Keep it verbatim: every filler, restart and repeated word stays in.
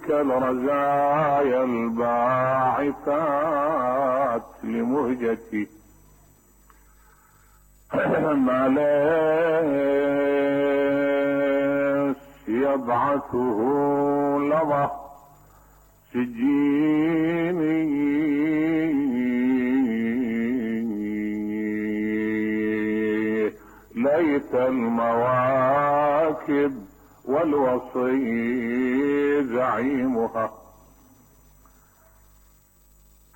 تلك الرزايا الباعثات لمهجتي ما ليس يبعثه لظى سجيني ليت المواكب والوصي زعيمها